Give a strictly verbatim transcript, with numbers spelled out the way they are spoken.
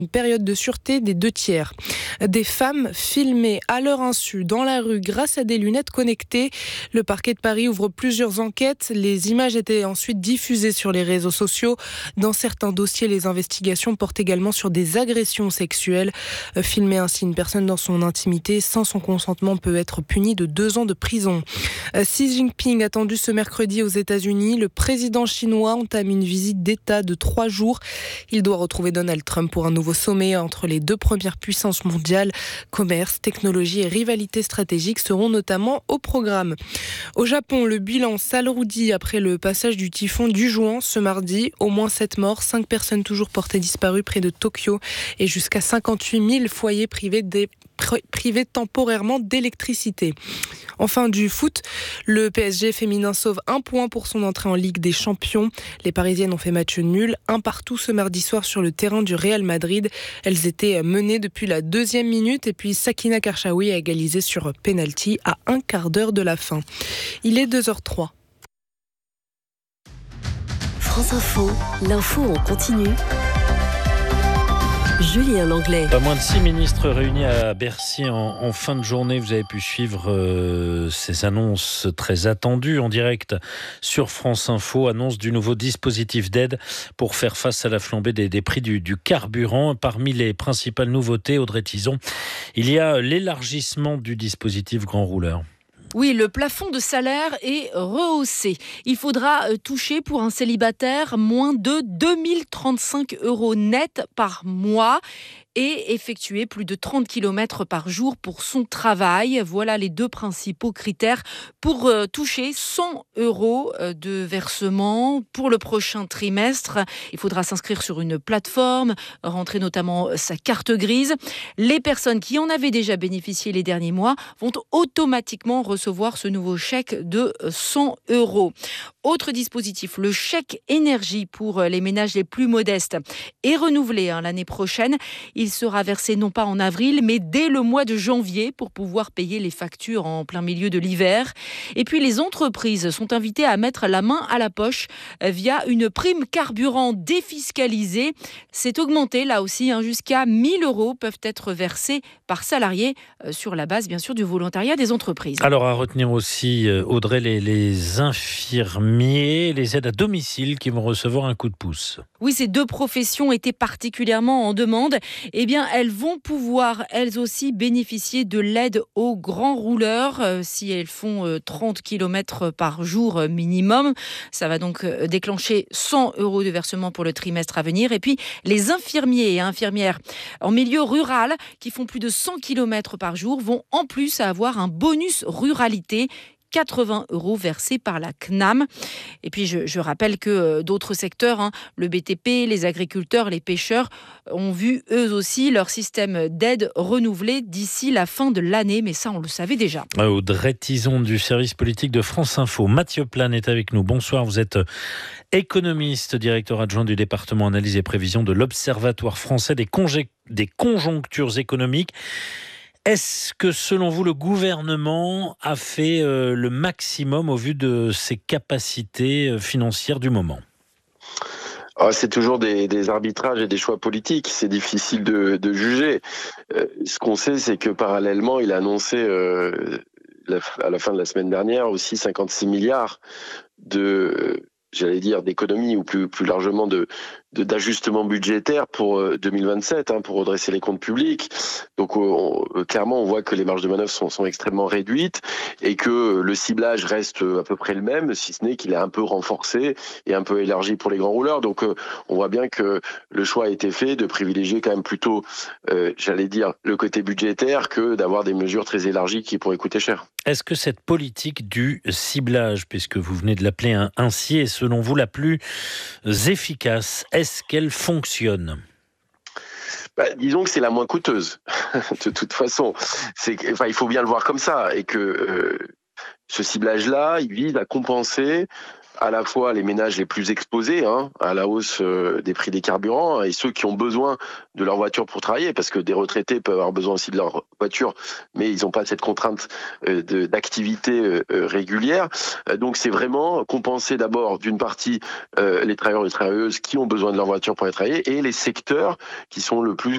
une période de sûreté des deux tiers. Des femmes filmées à leur insu dans la rue grâce à des lunettes connectées. Le parquet de Paris ouvre plusieurs enquêtes. Les images étaient ensuite diffusées sur les réseaux sociaux. Dans certains dossiers, les investigations portent également sur des agressions sexuelles. Filmer ainsi une personne dans son intimité sans son consentement peut être puni de deux ans de prison. Xi Jinping attendu ce mercredi aux États-Unis. Le président chinois entame une visite d'État de trois jours. Il doit retrouver Donald Trump pour un nouveau sommet entre les deux premières puissances mondiales. Commerce, technologie et rivalité stratégique seront notamment au programme. Au Japon, le bilan s'alourdit après le passage du typhon Dujuan ce mardi. Au moins sept morts, cinq personnes toujours portées disparues près de Tokyo et jusqu'à cinquante-huit mille foyers privés des privé temporairement d'électricité. Enfin, du foot, le P S G féminin sauve un point pour son entrée en Ligue des Champions. Les Parisiennes ont fait match nul, un partout ce mardi soir sur le terrain du Real Madrid. Elles étaient menées depuis la deuxième minute et puis Sakina Karchaoui a égalisé sur penalty à un quart d'heure de la fin. Il est deux heures trois. France Info, l'info en continu. Julien Langlais. Pas moins de six ministres réunis à Bercy en, en fin de journée. Vous avez pu suivre euh, ces annonces très attendues en direct sur France Info. Annonce du nouveau dispositif d'aide pour faire face à la flambée des, des prix du, du carburant. Parmi les principales nouveautés, Audrey Tizon, il y a l'élargissement du dispositif grand rouleur. Oui, le plafond de salaire est rehaussé. Il faudra toucher pour un célibataire moins de deux mille trente-cinq euros net par mois et effectuer plus de trente kilomètres par jour pour son travail. Voilà les deux principaux critères pour euh, toucher cent euros de versement pour le prochain trimestre. Il faudra s'inscrire sur une plateforme, rentrer notamment sa carte grise. Les personnes qui en avaient déjà bénéficié les derniers mois vont automatiquement recevoir ce nouveau chèque de cent euros. Autre dispositif, le chèque énergie pour les ménages les plus modestes est renouvelé hein, l'année prochaine. Il sera versé non pas en avril, mais dès le mois de janvier pour pouvoir payer les factures en plein milieu de l'hiver. Et puis les entreprises sont invitées à mettre la main à la poche via une prime carburant défiscalisée. C'est augmenté là aussi, hein, jusqu'à mille euros peuvent être versés par salarié euh, sur la base bien sûr du volontariat des entreprises. Alors à retenir aussi, Audrey, les, les infirmiers, les aides à domicile qui vont recevoir un coup de pouce. Oui, ces deux professions étaient particulièrement en demande. Eh bien, elles vont pouvoir, elles aussi, bénéficier de l'aide aux grands rouleurs euh, si elles font euh, trente kilomètres par jour euh, minimum. Ça va donc euh, déclencher cent euros de versement pour le trimestre à venir. Et puis, les infirmiers et infirmières en milieu rural qui font plus de cent kilomètres par jour vont en plus avoir un bonus ruralité. quatre-vingts euros versés par la C N A M. Et puis, je, je rappelle que euh, d'autres secteurs, hein, le B T P, les agriculteurs, les pêcheurs, ont vu eux aussi leur système d'aide renouvelé d'ici la fin de l'année. Mais ça, on le savait déjà. Audrey Tizon du service politique de France Info. Mathieu Plane est avec nous. Bonsoir, vous êtes économiste, directeur adjoint du département analyse et prévision de l'Observatoire français des, congé- des conjonctures économiques. Est-ce que, selon vous, le gouvernement a fait euh, le maximum au vu de ses capacités financières du moment ? Ah, c'est toujours des, des arbitrages et des choix politiques. C'est difficile de, de juger. Euh, ce qu'on sait, c'est que parallèlement, il a annoncé euh, la, à la fin de la semaine dernière aussi cinquante-six milliards de, j'allais dire, d'économies ou plus, plus largement de, de, d'ajustement budgétaire pour deux mille vingt-sept, hein, pour redresser les comptes publics. Donc on, clairement, on voit que les marges de manœuvre sont, sont extrêmement réduites et que le ciblage reste à peu près le même, si ce n'est qu'il est un peu renforcé et un peu élargi pour les grands rouleurs. Donc on voit bien que le choix a été fait de privilégier quand même plutôt, euh, j'allais dire, le côté budgétaire que d'avoir des mesures très élargies qui pourraient coûter cher. Est-ce que cette politique du ciblage, puisque vous venez de l'appeler ainsi, est selon vous la plus efficace ? Est-ce qu'elle fonctionne ? Bah, disons que c'est la moins coûteuse, de toute façon. C'est, enfin, il faut bien le voir comme ça, et que euh, ce ciblage-là, il vise à compenser à la fois les ménages les plus exposés hein, à la hausse euh, des prix des carburants et ceux qui ont besoin de leur voiture pour travailler, parce que des retraités peuvent avoir besoin aussi de leur voiture, mais ils n'ont pas cette contrainte euh, de, d'activité euh, régulière. Euh, donc c'est vraiment compenser d'abord d'une partie euh, les travailleurs et les travailleuses qui ont besoin de leur voiture pour aller travailler et les secteurs qui sont le plus